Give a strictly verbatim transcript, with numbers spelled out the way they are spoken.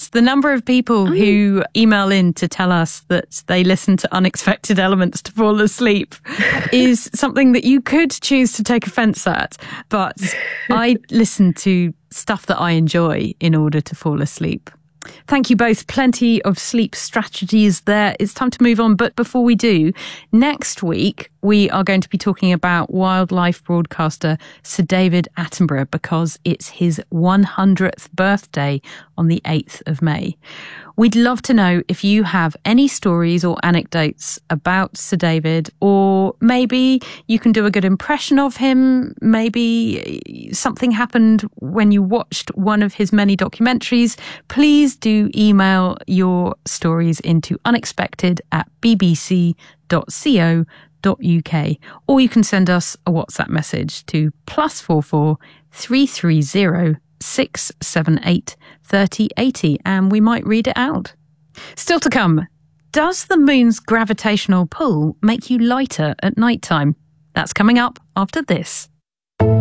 Yes, the number of people oh. who email in to tell us that they listen to Unexpected Elements to fall asleep is something that you could choose to take offence at. But I listen to stuff that I enjoy in order to fall asleep. Thank you both. Plenty of sleep strategies there. It's time to move on. But before we do, next week, we are going to be talking about wildlife broadcaster Sir David Attenborough because it's his one hundredth birthday on the eighth of May. We'd love to know if you have any stories or anecdotes about Sir David, or maybe you can do a good impression of him. Maybe something happened when you watched one of his many documentaries. Please do email your stories into unexpected at b b c dot co dot u k, or you can send us a WhatsApp message to plus four four three three zero six seven eight thirty eighty, and we might read it out. Still to come, does the moon's gravitational pull make you lighter at night time? That's coming up after this.